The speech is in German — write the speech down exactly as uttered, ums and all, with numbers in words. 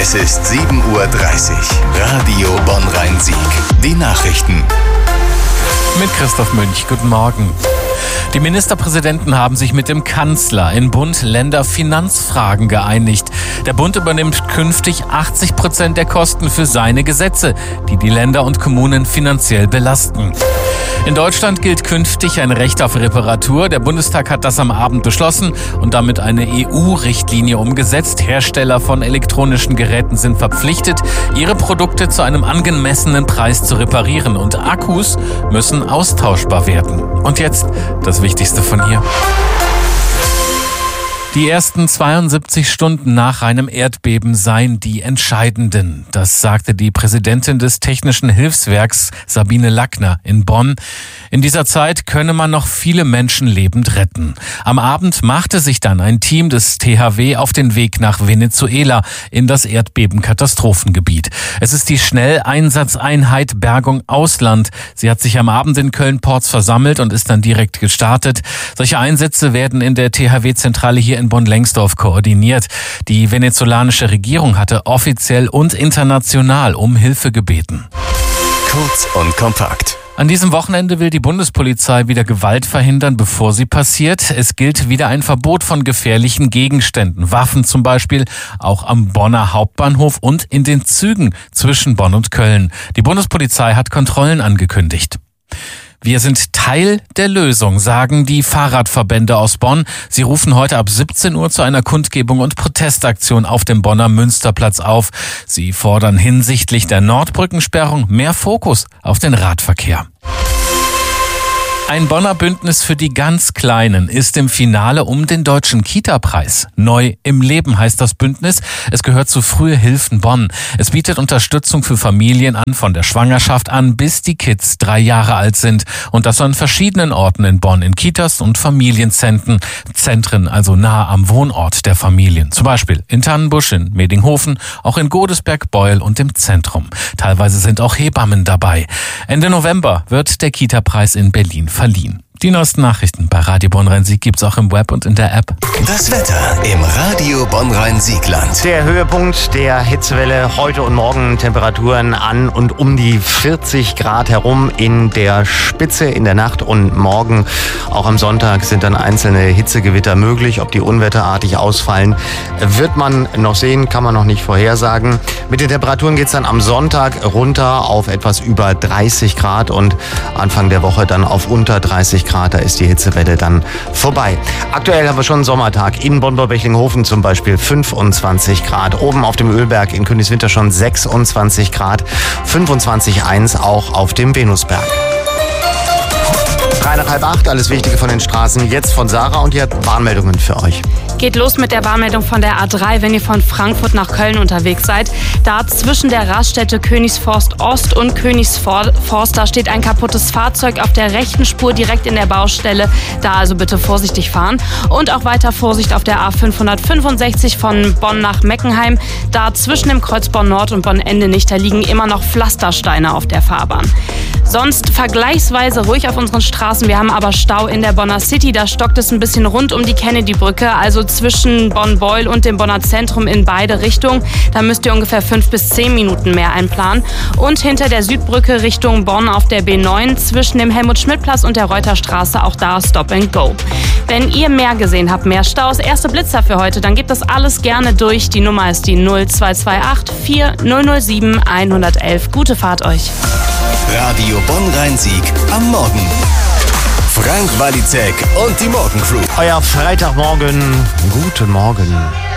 Es ist sieben Uhr dreißig. Radio Bonn-Rhein-Sieg. Die Nachrichten. Mit Christoph Münch. Guten Morgen. Die Ministerpräsidenten haben sich mit dem Kanzler in Bund-Länder-Finanzfragen geeinigt. Der Bund übernimmt künftig achtzig Prozent der Kosten für seine Gesetze, die die Länder und Kommunen finanziell belasten. In Deutschland gilt künftig ein Recht auf Reparatur. Der Bundestag hat das am Abend beschlossen und damit eine E U-Richtlinie umgesetzt. Hersteller von elektronischen Geräten sind verpflichtet, ihre Produkte zu einem angemessenen Preis zu reparieren. Und Akkus müssen austauschbar werden. Und jetzt das Wichtigste von hier. Die ersten zweiundsiebzig Stunden nach einem Erdbeben seien die entscheidenden. Das sagte die Präsidentin des Technischen Hilfswerks, Sabine Lackner, in Bonn. In dieser Zeit könne man noch viele Menschen lebend retten. Am Abend machte sich dann ein Team des T H W auf den Weg nach Venezuela in das Erdbebenkatastrophengebiet. Es ist die Schnelleinsatzeinheit Bergung Ausland. Sie hat sich am Abend in Köln-Porz versammelt und ist dann direkt gestartet. Solche Einsätze werden in der T H W-Zentrale hier in Bonn-Lengsdorf koordiniert. Die venezolanische Regierung hatte offiziell und international um Hilfe gebeten. Kurz und kompakt. An diesem Wochenende will die Bundespolizei wieder Gewalt verhindern, bevor sie passiert. Es gilt wieder ein Verbot von gefährlichen Gegenständen, Waffen zum Beispiel, auch am Bonner Hauptbahnhof und in den Zügen zwischen Bonn und Köln. Die Bundespolizei hat Kontrollen angekündigt. Wir sind Teil der Lösung, sagen die Fahrradverbände aus Bonn. Sie rufen heute ab siebzehn Uhr zu einer Kundgebung und Protestaktion auf dem Bonner Münsterplatz auf. Sie fordern hinsichtlich der Nordbrückensperrung mehr Fokus auf den Radverkehr. Ein Bonner Bündnis für die ganz Kleinen ist im Finale um den Deutschen Kita-Preis. Neu im Leben heißt das Bündnis. Es gehört zu Frühe Hilfen Bonn. Es bietet Unterstützung für Familien an, von der Schwangerschaft an, bis die Kids drei Jahre alt sind. Und das an verschiedenen Orten in Bonn, in Kitas und Familienzentren, Zentren, also nahe am Wohnort der Familien. Zum Beispiel in Tannenbusch, in Medinghofen, auch in Godesberg, Beuel und im Zentrum. Teilweise sind auch Hebammen dabei. Ende November wird der Kita-Preis in Berlin verliehen. Die neuesten Nachrichten bei Radio Bonn-Rhein-Sieg gibt's auch im Web und in der App. Das Wetter im Radio Bonn-Rhein-Siegland. Der Höhepunkt der Hitzewelle heute und morgen, Temperaturen an und um die vierzig Grad herum in der Spitze in der Nacht und morgen. Auch am Sonntag sind dann einzelne Hitzegewitter möglich. Ob die unwetterartig ausfallen, wird man noch sehen, kann man noch nicht vorhersagen. Mit den Temperaturen geht's dann am Sonntag runter auf etwas über dreißig Grad und Anfang der Woche dann auf unter dreißig Grad. Da ist die Hitzewelle dann vorbei. Aktuell haben wir schon einen Sommertag. In Bonn-Bechtlinghofen zum Beispiel fünfundzwanzig Grad. Oben auf dem Ölberg in Königswinter schon sechsundzwanzig Grad. fünfundzwanzig Komma eins auch auf dem Venusberg. Drei nach halb acht, alles Wichtige von den Straßen. Jetzt von Sarah und die hat Warnmeldungen für euch. Geht los mit der Warnmeldung von der A drei, wenn ihr von Frankfurt nach Köln unterwegs seid. Da zwischen der Raststätte Königsforst Ost und Königsforst, da steht ein kaputtes Fahrzeug auf der rechten Spur direkt in der Baustelle. Da also bitte vorsichtig fahren. Und auch weiter Vorsicht auf der A fünfhundertfünfundsechzig von Bonn nach Meckenheim. Da zwischen dem Kreuz Bonn Nord und Bonn Ende nicht, da liegen immer noch Pflastersteine auf der Fahrbahn. Sonst vergleichsweise ruhig auf unseren Straßen. Wir haben aber Stau in der Bonner City. Da stockt es ein bisschen rund um die Kennedy-Brücke, also zwischen Bonn-Beuel und dem Bonner Zentrum in beide Richtungen. Da müsst ihr ungefähr fünf bis zehn Minuten mehr einplanen. Und hinter der Südbrücke Richtung Bonn auf der B neun zwischen dem Helmut-Schmidt-Platz und der Reuterstraße, auch da Stop and Go. Wenn ihr mehr gesehen habt, mehr Staus, erste Blitzer für heute, dann gebt das alles gerne durch. Die Nummer ist die null zwei zwei acht vier null null sieben eins eins eins. Gute Fahrt euch. Radio Bonn-Rhein-Sieg am Morgen. Frank Walizek und die Morgencrew. Euer Freitagmorgen. Guten Morgen.